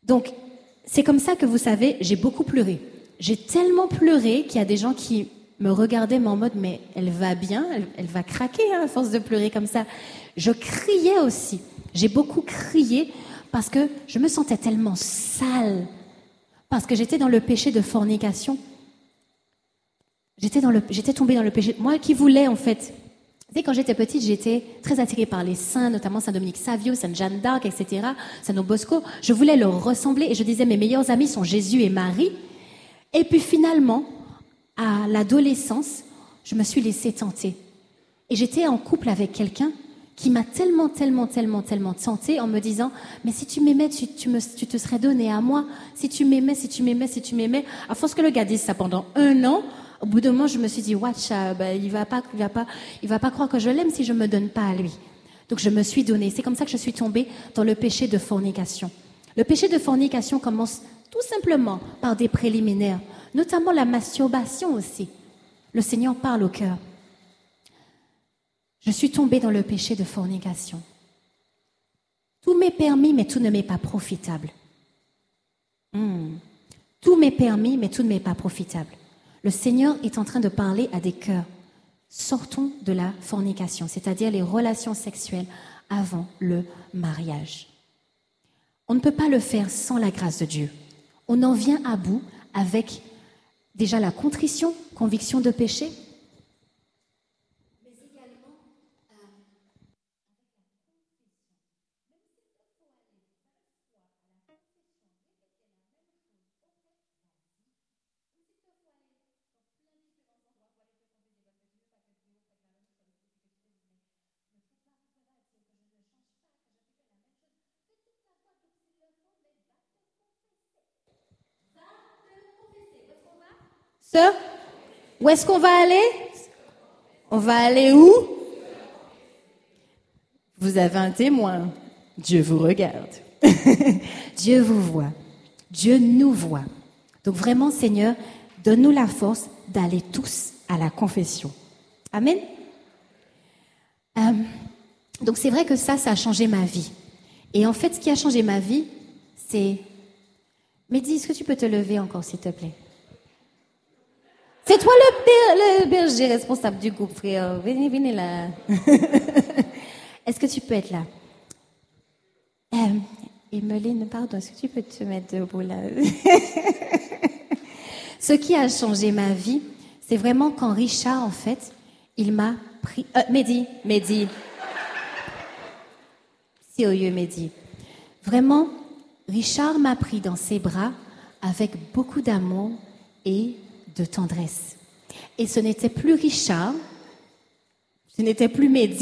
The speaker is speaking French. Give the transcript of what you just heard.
Donc, c'est comme ça que vous savez, j'ai beaucoup pleuré. J'ai tellement pleuré qu'il y a des gens qui me regardaient, mais en mode, mais elle va bien, elle va craquer hein, à force de pleurer comme ça. Je criais aussi. J'ai beaucoup crié parce que je me sentais tellement sale. Parce que j'étais dans le péché de fornication. J'étais tombée dans le péché. Moi qui voulais, en fait. Tu sais, quand j'étais petite, j'étais très attirée par les saints, notamment Saint Dominique Savio, Sainte Jeanne d'Arc, etc., Saint Bosco. Je voulais leur ressembler et je disais, mes meilleurs amis sont Jésus et Marie. Et puis finalement, à l'adolescence, je me suis laissée tenter. Et j'étais en couple avec quelqu'un qui m'a tellement tentée en me disant, mais si tu m'aimais, tu te serais donné à moi. Si tu m'aimais. À force que le gars dise ça pendant 1 an, au bout d'un moment, je me suis dit, watch, il va pas croire que je l'aime si je me donne pas à lui. Donc je me suis donnée. C'est comme ça que je suis tombée dans le péché de fornication. Le péché de fornication commence tout simplement par des préliminaires, notamment la masturbation aussi. Le Seigneur parle au cœur. Je suis tombée dans le péché de fornication. Tout m'est permis, mais tout ne m'est pas profitable. Tout m'est permis, mais tout ne m'est pas profitable. Le Seigneur est en train de parler à des cœurs. Sortons de la fornication, c'est-à-dire les relations sexuelles avant le mariage. On ne peut pas le faire sans la grâce de Dieu. On en vient à bout avec déjà la contrition, conviction de péché, mais également Sœur, où est-ce qu'on va aller? On va aller où? Vous avez un témoin. Dieu vous regarde. Dieu vous voit. Dieu nous voit. Donc vraiment, Seigneur, donne-nous la force d'aller tous à la confession. Amen. Donc c'est vrai que ça a changé ma vie. Et en fait, ce qui a changé ma vie, c'est... Mehdi, est-ce que tu peux te lever encore, s'il te plaît? C'est toi le berger responsable du groupe, frère. Venez là. Est-ce que tu peux être là? Emeline, pardon, est-ce que tu peux te mettre debout là? Ce qui a changé ma vie, c'est vraiment quand Richard, en fait, il m'a pris... Mehdi. Sérieux, Mehdi. Vraiment, Richard m'a pris dans ses bras avec beaucoup d'amour et de tendresse. Et ce n'était plus Richard, ce n'était plus Mehdi,